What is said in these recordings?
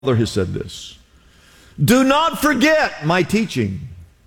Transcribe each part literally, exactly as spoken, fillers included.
Father has said this. Do not forget my teaching.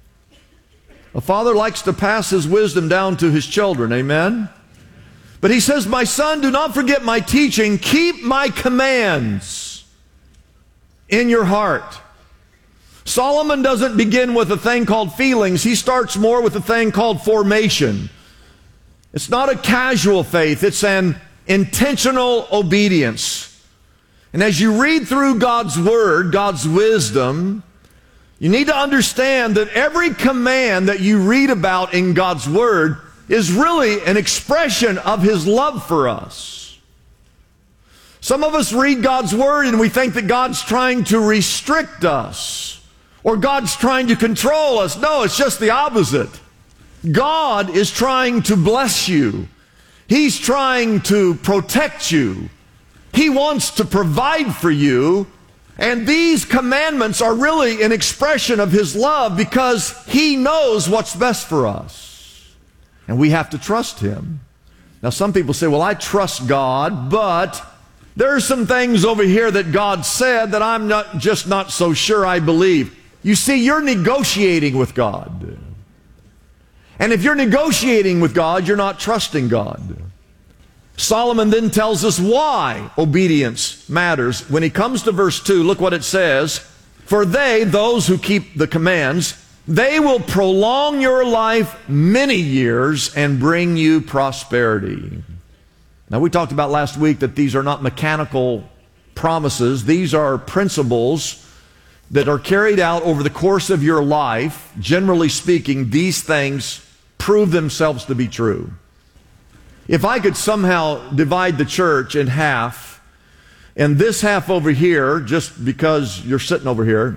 A father likes to pass his wisdom down to his children, amen? But he says, my son, do not forget my teaching. Keep my commands in your heart. Solomon doesn't begin with a thing called feelings. He starts more with a thing called formation. It's not a casual faith. It's an intentional obedience. And as you read through God's Word, God's wisdom, you need to understand that every command that you read about in God's Word is really an expression of His love for us. Some of us read God's Word and we think that God's trying to restrict us or God's trying to control us. No, it's just the opposite. God is trying to bless you. He's trying to protect you. He wants to provide for you, and these commandments are really an expression of His love because He knows what's best for us. And we have to trust Him. Now some people say, well, I trust God, but there are some things over here that God said that I'm not, just not so sure I believe. You see, you're negotiating with God. And if you're negotiating with God, you're not trusting God. Solomon then tells us why obedience matters. When he comes to verse two, look what it says. For they, those who keep the commands, they will prolong your life many years and bring you prosperity. Now we talked about last week that these are not mechanical promises. These are principles that are carried out over the course of your life. Generally speaking, these things prove themselves to be true. If I could somehow divide the church in half, and this half over here, just because you're sitting over here,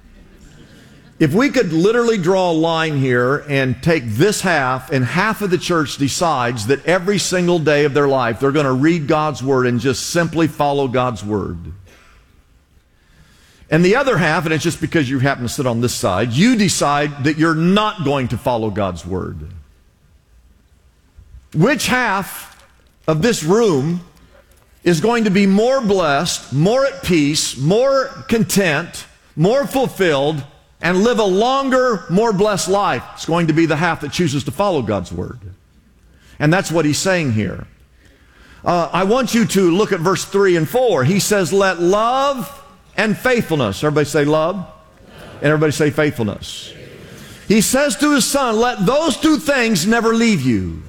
if we could literally draw a line here and take this half, and half of the church decides that every single day of their life they're going to read God's Word and just simply follow God's Word. And the other half, and it's just because you happen to sit on this side, you decide that you're not going to follow God's Word. Which half of this room is going to be more blessed, more at peace, more content, more fulfilled, and live a longer, more blessed life? It's going to be the half that chooses to follow God's Word. And that's what he's saying here. Uh, I want you to look at verse three and four. He says, let love and faithfulness. Everybody say love. Love. And everybody say faithfulness. He says to his son, let those two things never leave you.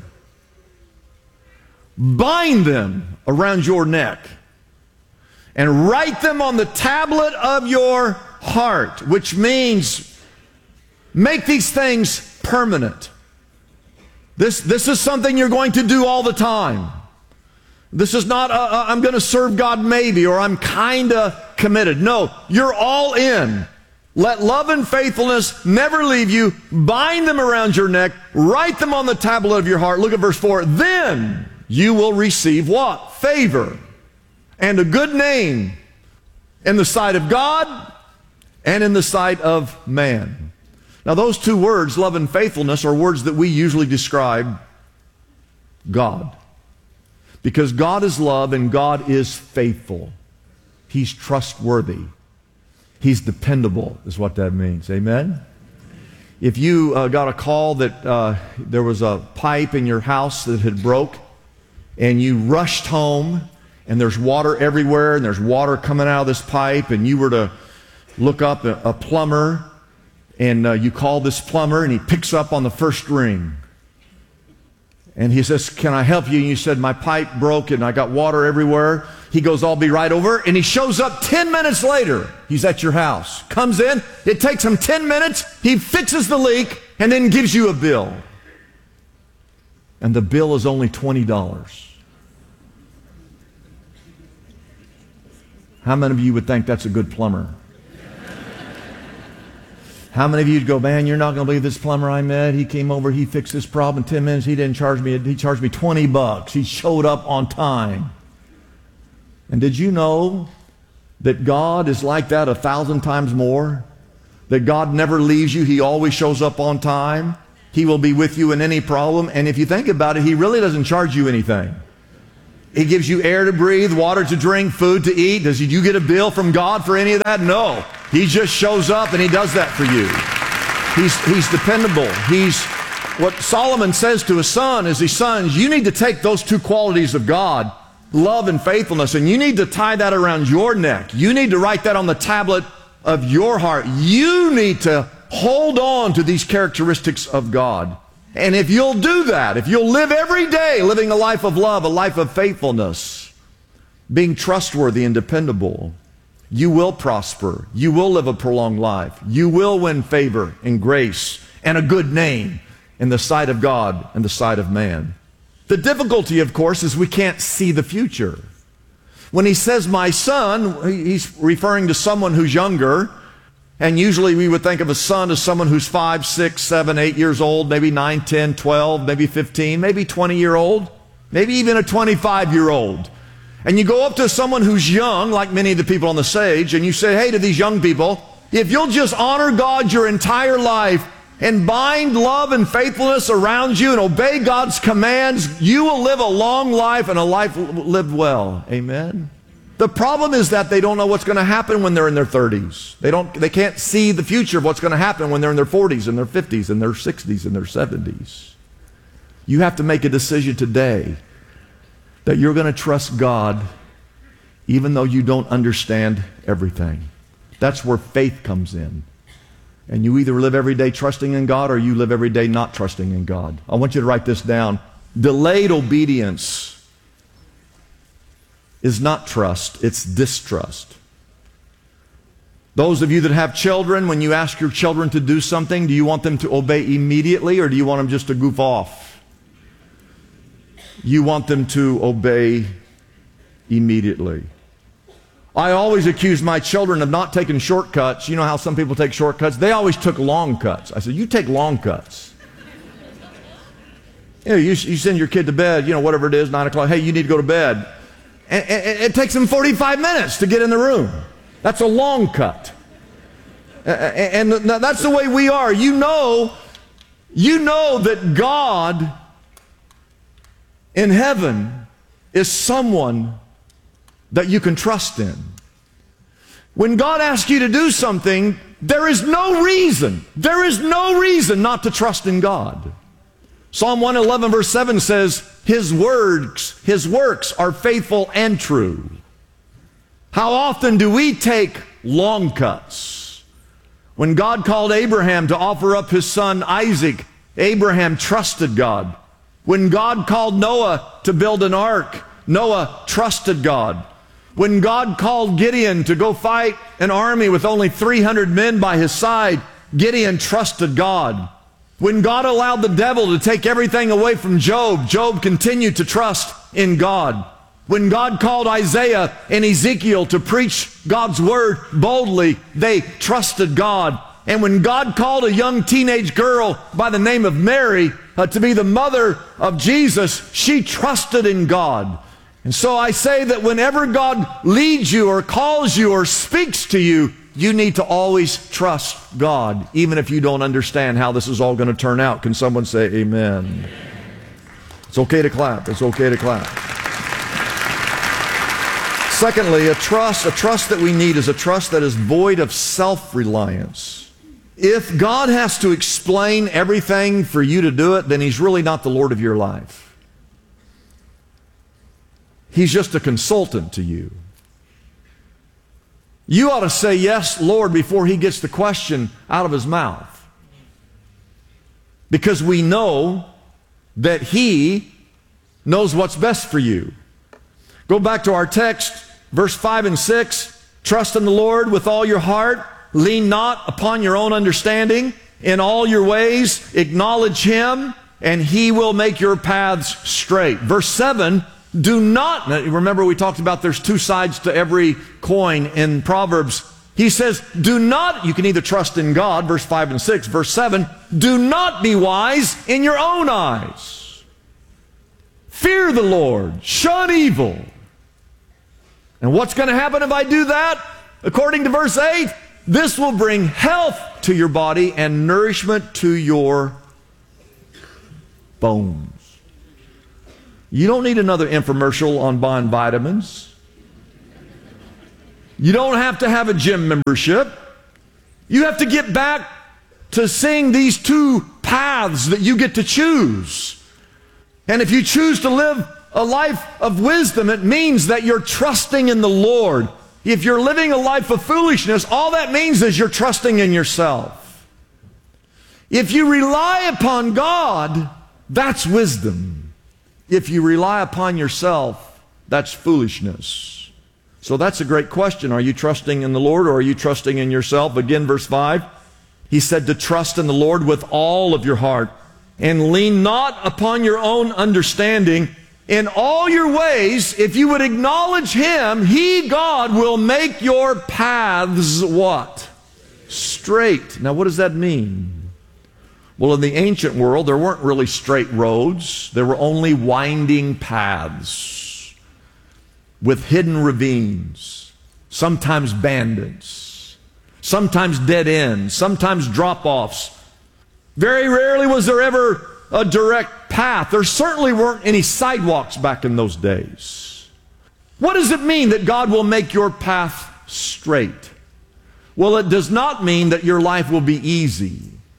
Bind them around your neck and write them on the tablet of your heart, which means make these things permanent. This, this is something you're going to do all the time. This is not, a, a, I'm going to serve God maybe, or I'm kind of committed. No, you're all in. Let love and faithfulness never leave you. Bind them around your neck. Write them on the tablet of your heart. Look at verse four. Then you will receive what? Favor and a good name in the sight of God and in the sight of man. Now those two words, love and faithfulness, are words that we usually describe God. Because God is love and God is faithful. He's trustworthy. He's dependable is what that means. Amen? If you uh, got a call that uh, there was a pipe in your house that had broke, and you rushed home, and there's water everywhere, and there's water coming out of this pipe, and you were to look up a, a plumber, and uh, you call this plumber, and he picks up on the first ring. And he says, can I help you? And you said, my pipe broke, and I got water everywhere. He goes, I'll be right over. And he shows up ten minutes later. He's at your house. Comes in. It takes him ten minutes. He fixes the leak, and then gives you a bill. And the bill is only twenty dollars. How many of you would think that's a good plumber? How many of you would go, man, you're not going to believe this plumber I met. He came over, he fixed this problem in ten minutes. He didn't charge me, he charged me twenty bucks. He showed up on time. And did you know that God is like that a thousand times more? That God never leaves you. He always shows up on time. He will be with you in any problem. And if you think about it, He really doesn't charge you anything. He gives you air to breathe, water to drink, food to eat. Does you get a bill from God for any of that? No. He just shows up and He does that for you. He's, he's dependable. He's what Solomon says to his son is, his sons, you need to take those two qualities of God, love and faithfulness, and you need to tie that around your neck. You need to write that on the tablet of your heart. You need to hold on to these characteristics of God. And if you'll do that, if you'll live every day living a life of love, a life of faithfulness, being trustworthy and dependable, you will prosper. You will live a prolonged life. You will win favor and grace and a good name in the sight of God and the sight of man. The difficulty, of course, is we can't see the future. When he says, my son, he's referring to someone who's younger. And usually we would think of a son as someone who's five, six, seven, eight years old, maybe nine, ten, twelve, maybe fifteen, maybe twenty year old, maybe even a twenty-five year old. And you go up to someone who's young, like many of the people on the stage, and you say, hey, to these young people, if you'll just honor God your entire life and bind love and faithfulness around you and obey God's commands, you will live a long life and a life lived well. Amen. The problem is that they don't know what's going to happen when they're in their thirties. They don't, they can't see the future of what's going to happen when they're in their forties and their fifties and their sixties and their seventies. You have to make a decision today that you're going to trust God even though you don't understand everything. That's where faith comes in. And you either live every day trusting in God or you live every day not trusting in God. I want you to write this down. Delayed obedience is not trust, it's distrust. Those of you that have children, when you ask your children to do something, do you want them to obey immediately or do you want them just to goof off? You want them to obey immediately. I always accuse my children of not taking shortcuts. You know how some people take shortcuts? They always took long cuts. I said, you take long cuts. You know, you, you send your kid to bed, you know, whatever it is, nine o'clock, hey, you need to go to bed. And, and it takes them forty-five minutes to get in the room. That's a long cut. And that's the way we are. You know, you know that God in heaven is someone that you can trust in. When God asks you to do something, there is no reason, there is no reason not to trust in God. Psalm one eleven verse seven says, His words, His works are faithful and true. How often do we take long cuts? When God called Abraham to offer up his son Isaac, Abraham trusted God. When God called Noah to build an ark, Noah trusted God. When God called Gideon to go fight an army with only three hundred men by his side, Gideon trusted God. When God allowed the devil to take everything away from Job, Job continued to trust in God. When God called Isaiah and Ezekiel to preach God's word boldly, they trusted God. And when God called a young teenage girl by the name of Mary uh, to be the mother of Jesus, she trusted in God. And so I say that whenever God leads you or calls you or speaks to you, you need to always trust God, even if you don't understand how this is all going to turn out. Can someone say amen? It's okay to clap. It's okay to clap. Secondly, a trust, a trust that we need is a trust that is void of self-reliance. If God has to explain everything for you to do it, then He's really not the Lord of your life. He's just a consultant to you. You ought to say, yes, Lord, before He gets the question out of His mouth. Because we know that He knows what's best for you. Go back to our text, verse five and six. Trust in the Lord with all your heart. Lean not upon your own understanding. In all your ways, acknowledge Him, and He will make your paths straight. Verse seven. Do not, remember we talked about there's two sides to every coin in Proverbs. He says, do not, you can either trust in God, verse five and six, verse seven, do not be wise in your own eyes. Fear the Lord, shun evil. And what's going to happen if I do that? According to verse eight, this will bring health to your body and nourishment to your bones. You don't need another infomercial on buying vitamins. You don't have to have a gym membership. You have to get back to seeing these two paths that you get to choose. And if you choose to live a life of wisdom, it means that you're trusting in the Lord. If you're living a life of foolishness, all that means is you're trusting in yourself. If you rely upon God, that's wisdom. If you rely upon yourself, that's foolishness. So that's a great question. Are you trusting in the Lord or are you trusting in yourself? Again, verse five, he said to trust in the Lord with all of your heart and lean not upon your own understanding. In all your ways, if you would acknowledge Him, He, God, will make your paths what? Straight. Now, what does that mean? Well, in the ancient world, there weren't really straight roads. There were only winding paths with hidden ravines, sometimes bandits, sometimes dead ends, sometimes drop-offs. Very rarely was there ever a direct path. There certainly weren't any sidewalks back in those days. What does it mean that God will make your path straight? Well, it does not mean that your life will be easy.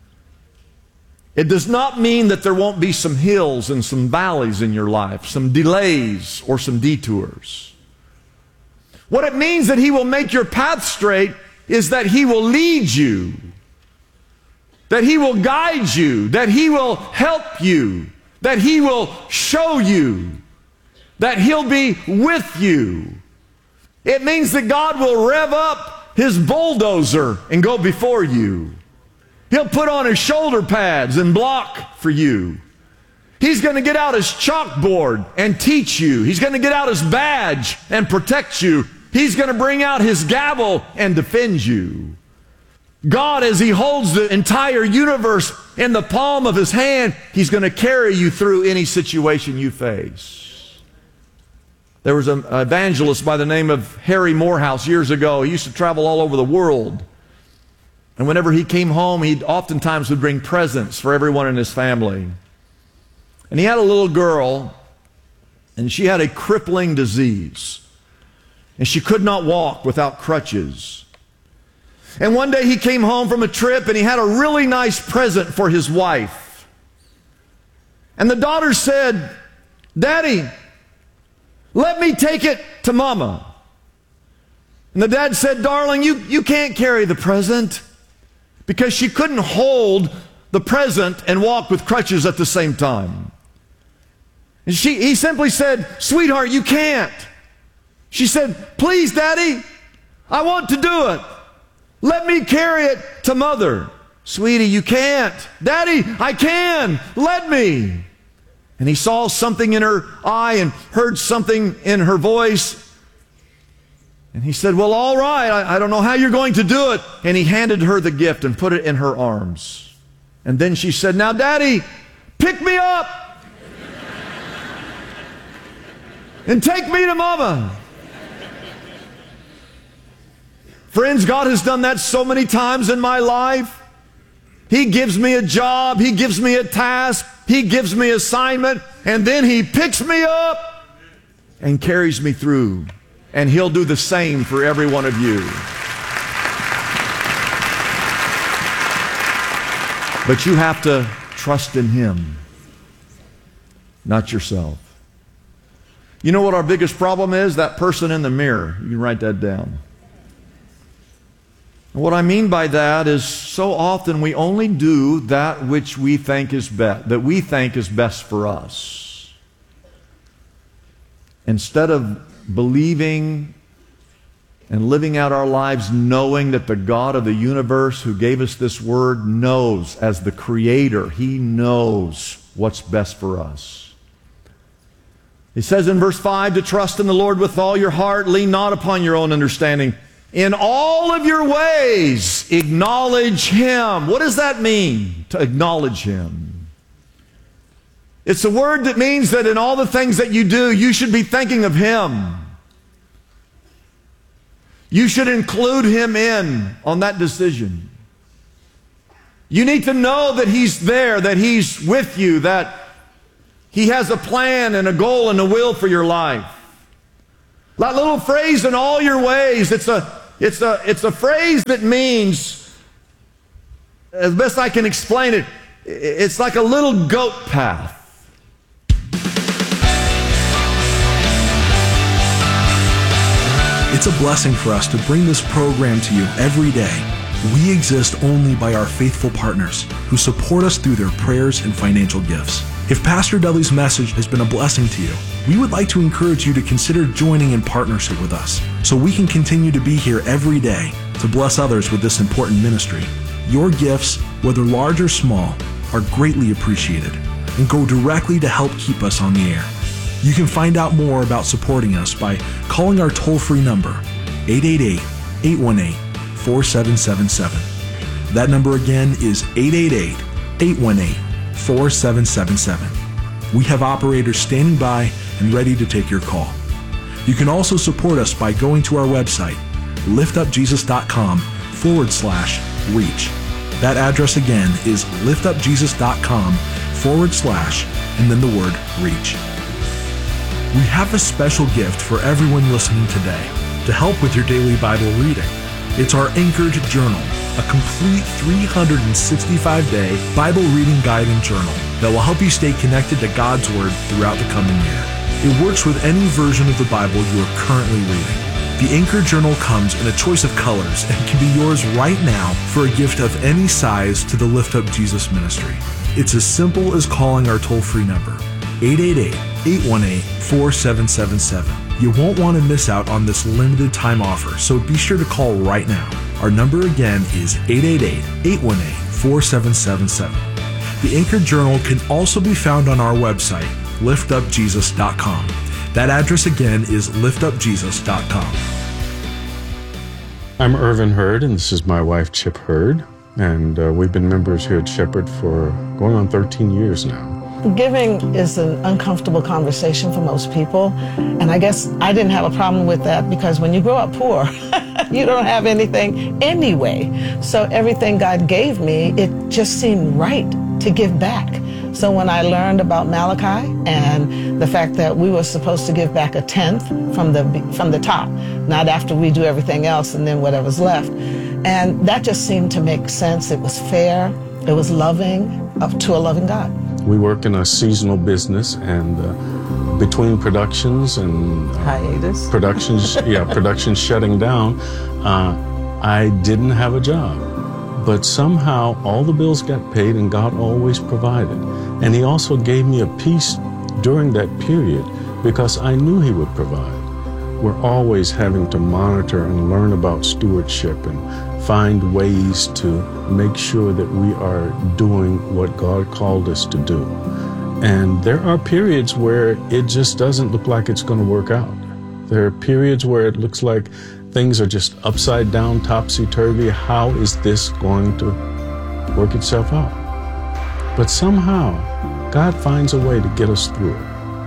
It does not mean that there won't be some hills and some valleys in your life, some delays or some detours. What it means that He will make your path straight is that He will lead you, that He will guide you, that He will help you, that He will show you, that He'll be with you. It means that God will rev up His bulldozer and go before you. He'll put on His shoulder pads and block for you. He's going to get out His chalkboard and teach you. He's going to get out His badge and protect you. He's going to bring out His gavel and defend you. God, as He holds the entire universe in the palm of His hand, He's going to carry you through any situation you face. There was an evangelist by the name of Harry Morehouse years ago. He used to travel all over the world. And whenever he came home, he oftentimes would bring presents for everyone in his family. And he had a little girl, and she had a crippling disease. And she could not walk without crutches. And one day he came home from a trip, and he had a really nice present for his wife. And the daughter said, "Daddy, let me take it to Mama." And the dad said, "Darling, you, you can't carry the present." Because she couldn't hold the present and walk with crutches at the same time. And she, he simply said, "Sweetheart, you can't." She said, "Please, Daddy, I want to do it. Let me carry it to Mother." "Sweetie, you can't." "Daddy, I can. Let me." And he saw something in her eye and heard something in her voice. And he said, "Well, all right, I, I don't know how you're going to do it." And he handed her the gift and put it in her arms. And then she said, "Now, Daddy, pick me up and take me to Mama." Friends, God has done that so many times in my life. He gives me a job, He gives me a task, He gives me assignment, and then He picks me up and carries me through. And He'll do the same for every one of you. But you have to trust in Him, not yourself. You know what our biggest problem is? That person in the mirror. You can write that down. And what I mean by that is so often we only do that which we think is best, that we think is best for us. Instead of believing and living out our lives knowing that the God of the universe who gave us this word knows, as the Creator, He knows what's best for us. He says in verse five, to trust in the Lord with all your heart, lean not upon your own understanding. In all of your ways, acknowledge Him. What does that mean, to acknowledge Him? It's a word that means that in all the things that you do, you should be thinking of Him. You should include Him in on that decision. You need to know that He's there, that He's with you, that He has a plan and a goal and a will for your life. That little phrase, in all your ways, it's a, it's a, it's a phrase that means, as best I can explain it, it's like a little goat path. It's a blessing for us to bring this program to you every day. We exist only by our faithful partners who support us through their prayers and financial gifts. If Pastor Dudley's message has been a blessing to you, we would like to encourage you to consider joining in partnership with us so we can continue to be here every day to bless others with this important ministry. Your gifts, whether large or small, are greatly appreciated and go directly to help keep us on the air. You can find out more about supporting us by calling our toll-free number, eight eight eight, eight one eight, four seven seven seven. That number again is eight eight eight, eight one eight, four seven seven seven. We have operators standing by and ready to take your call. You can also support us by going to our website, liftupjesus.com forward slash reach. That address again is liftupjesus.com forward slash and then the word reach. We have a special gift for everyone listening today to help with your daily Bible reading. It's our Anchored Journal, a complete three hundred sixty-five day Bible reading guide and journal that will help you stay connected to God's Word throughout the coming year. It works with any version of the Bible you are currently reading. The Anchored Journal comes in a choice of colors and can be yours right now for a gift of any size to the Lift Up Jesus ministry. It's as simple as calling our toll-free number, eight eight eight, eight one eight, four seven seven seven. You won't want to miss out on this limited time offer, so be sure to call right now. Our number again is eight eight eight, eight one eight, four seven seven seven. The Anchored Journal can also be found on our website, lift up jesus dot com. That address again is lift up jesus dot com. I'm Irvin Hurd, and this is my wife, Chip Hurd, and uh, we've been members here at Shepherd for going on thirteen years now. Giving is an uncomfortable conversation for most people, and I guess I didn't have a problem with that because when you grow up poor, you don't have anything anyway. So everything God gave me, it just seemed right to give back. So when I learned about Malachi and the fact that we were supposed to give back a tenth from the from the top, not after we do everything else and then whatever's left, and that just seemed to make sense. It was fair, it was loving, up to a loving God. We work in a seasonal business, and uh, between productions and uh, hiatus, productions, yeah, productions shutting down, uh, I didn't have a job. But somehow all the bills got paid, and God always provided. And He also gave me a peace during that period because I knew He would provide. We're always having to monitor and learn about stewardship and find ways to make sure that we are doing what God called us to do. And there are periods where it just doesn't look like it's going to work out. There are periods where it looks like things are just upside down, topsy-turvy. How is this going to work itself out? But somehow, God finds a way to get us through it.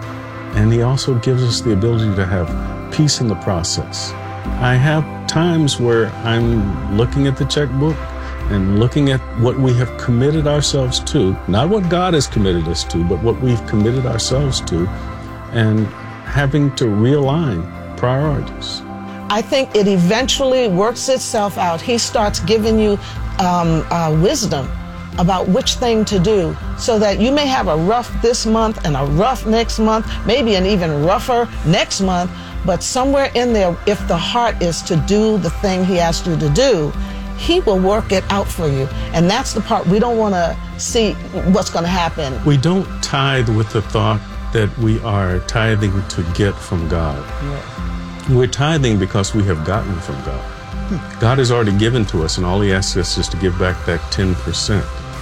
And He also gives us the ability to have peace in the process. I have times where I'm looking at the checkbook and looking at what we have committed ourselves to, not what God has committed us to, but what we've committed ourselves to, and having to realign priorities. I think it eventually works itself out. He starts giving you um, uh, wisdom about which thing to do so that you may have a rough this month and a rough next month, maybe an even rougher next month, but somewhere in there, if the heart is to do the thing He asked you to do, He will work it out for you. And that's the part we don't want to see what's going to happen. We don't tithe with the thought that we are tithing to get from God. Yeah. We're tithing because we have gotten from God. Hmm. God has already given to us, and all He asks us is to give back that ten percent.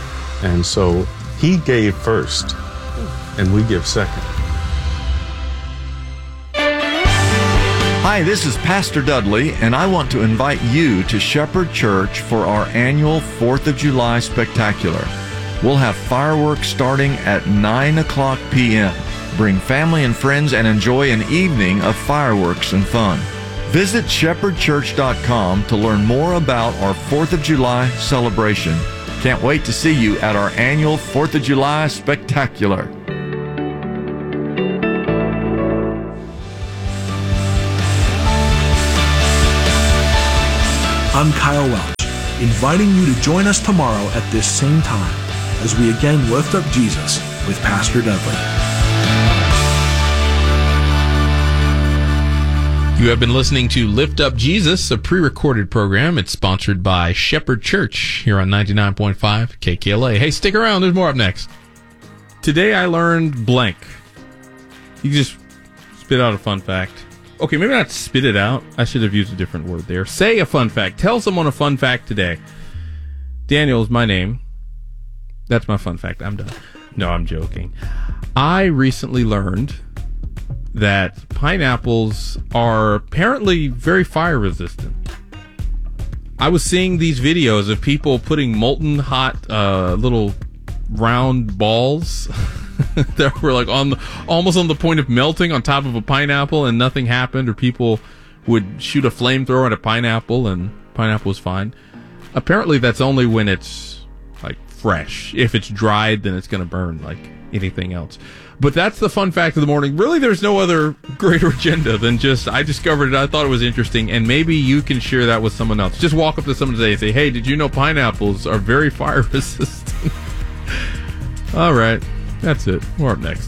And so He gave first, and we give second. Hi, this is Pastor Dudley, and I want to invite you to Shepherd Church for our annual fourth of July Spectacular. We'll have fireworks starting at nine o'clock p.m. Bring family and friends and enjoy an evening of fireworks and fun. Visit shepherd church dot com to learn more about our fourth of July celebration. Can't wait to see you at our annual fourth of July Spectacular. I'm Kyle Welch, inviting you to join us tomorrow at this same time as we again lift up Jesus with Pastor Dudley. You have been listening to Lift Up Jesus, a pre-recorded program. It's sponsored by Shepherd Church here on ninety-nine point five K K L A. Hey, stick around. There's more up next. Today I learned blank. You can just spit out a fun fact. Okay, maybe not spit it out. I should have used a different word there. Say a fun fact. Tell someone a fun fact today. Daniel is my name. That's my fun fact. I'm done. No, I'm joking. I recently learned that pineapples are apparently very fire resistant. I was seeing these videos of people putting molten hot uh, little round balls that were like on the, almost on the point of melting on top of a pineapple, and nothing happened, or people would shoot a flamethrower at a pineapple and pineapple was fine. Apparently that's only when it's like fresh. If it's dried, then it's going to burn like anything else. But that's the fun fact of the morning. Really, there's no other greater agenda than just, I discovered it, I thought it was interesting, and maybe you can share that with someone else. Just walk up to someone today and say, hey, did you know pineapples are very fire resistant? All right, that's it. More up next.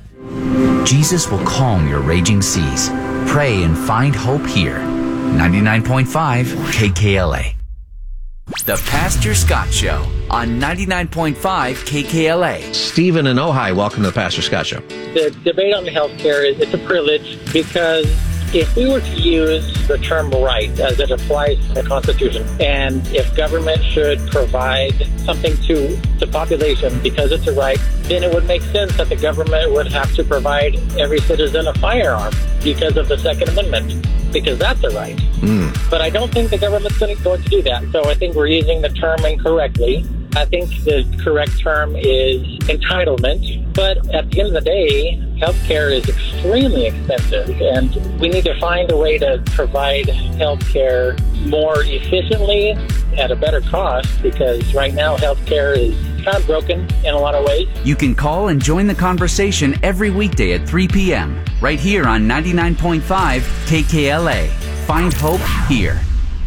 Jesus will calm your raging seas. Pray and find hope here. ninety-nine point five K K L A. The Pastor Scott Show on ninety-nine point five K K L A. Stephen in Ojai, welcome to the Pastor Scott Show. The debate on health care is it's a privilege, because if we were to use the term right as it applies to the Constitution, and if government should provide something to the population because it's a right, then it would make sense that the government would have to provide every citizen a firearm because of the Second Amendment, because that's a right. Mm. But I don't think the government's going to, going to do that. So I think we're using the term incorrectly. I think the correct term is entitlement. But at the end of the day, healthcare is extremely expensive, and we need to find a way to provide healthcare more efficiently at a better cost, because right now healthcare is kind of broken in a lot of ways. You can call and join the conversation every weekday at three p.m. right here on ninety-nine point five K K L A. Find hope here.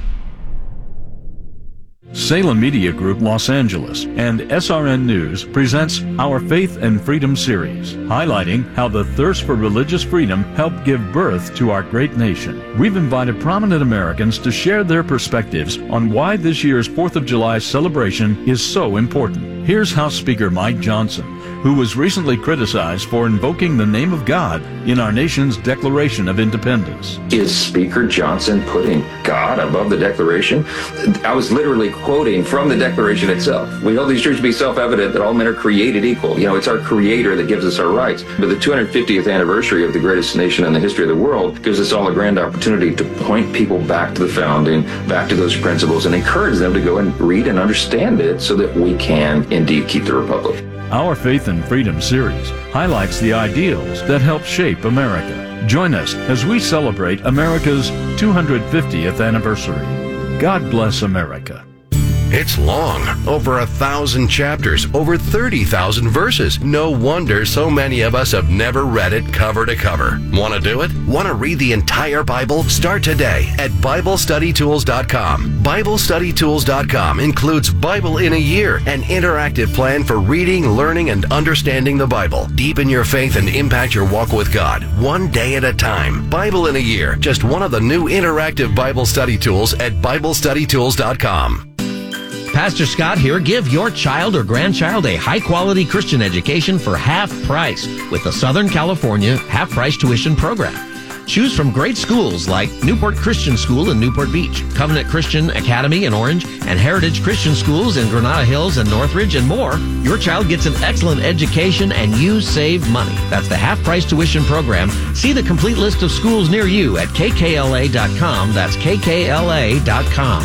Salem Media Group Los Angeles and S R N News presents Our Faith and Freedom series, highlighting how the thirst for religious freedom helped give birth to our great nation. We've invited prominent Americans to share their perspectives on why this year's fourth of July celebration is so important. Here's House Speaker Mike Johnson, who was recently criticized for invoking the name of God in our nation's Declaration of Independence. Is Speaker Johnson putting God above the Declaration? I was literally quoting from the Declaration itself. We hold these truths to be self-evident that all men are created equal. You know, it's our Creator that gives us our rights. But the two hundred fiftieth anniversary of the greatest nation in the history of the world gives us all a grand opportunity to point people back to the founding, back to those principles, and encourage them to go and read and understand it so that we can indeed keep the Republic. Our Faith and Freedom series highlights the ideals that help shape America. Join us as we celebrate America's two hundred fiftieth anniversary. God bless America. It's long, over a thousand chapters, over thirty thousand verses. No wonder so many of us have never read it cover to cover. Want to do it? Want to read the entire Bible? Start today at Bible Study Tools dot com. Bible Study Tools dot com includes Bible in a Year, an interactive plan for reading, learning, and understanding the Bible. Deepen your faith and impact your walk with God, one day at a time. Bible in a Year, just one of the new interactive Bible study tools at Bible Study Tools dot com. Pastor Scott here. Give your child or grandchild a high-quality Christian education for half price with the Southern California half-price tuition program. Choose from great schools like Newport Christian School in Newport Beach, Covenant Christian Academy in Orange, and Heritage Christian Schools in Granada Hills and Northridge, and more. Your child gets an excellent education and you save money. That's the half-price tuition program. See the complete list of schools near you at K K L A dot com. That's K K L A dot com.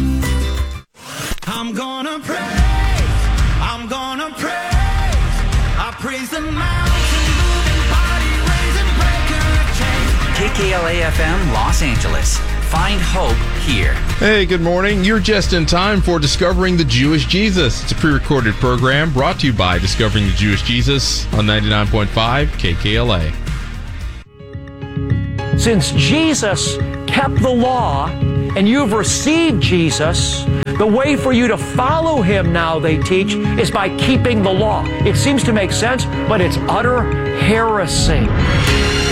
I'm gonna praise, I'm gonna praise, I praise the mountain moving, body raising, breaker of chains. K K L A F M Los Angeles. Find hope here. Hey, good morning. You're just in time for Discovering the Jewish Jesus. It's a pre-recorded program brought to you by Discovering the Jewish Jesus on ninety-nine point five K K L A. Since Jesus kept the law, and you've received Jesus, the way for you to follow Him now, they teach, is by keeping the law. It seems to make sense, but it's utter heresy.